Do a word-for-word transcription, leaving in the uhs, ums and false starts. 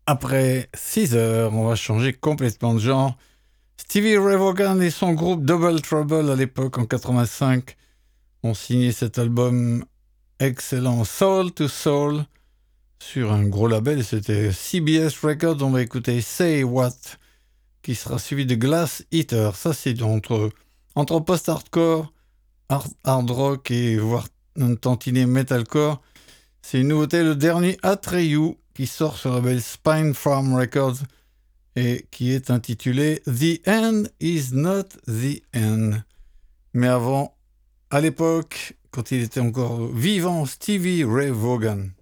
Après six heures, on va changer complètement de genre. Stevie Ray Vaughan et son groupe Double Trouble à l'époque, en quatre-vingt-cinq, ont signé cet album excellent Soul to Soul sur un gros label, c'était C B S Records. On va écouter Say What, qui sera suivi de Glass Eater. Ça, c'est entre, entre post-hardcore, hard, hard rock et voire un tantinet metalcore. C'est une nouveauté, le dernier Atreyu, qui sort sur le label Spine Farm Records et qui est intitulé The End is Not the End. Mais avant, à l'époque, quand il était encore vivant, Stevie Ray Vaughan.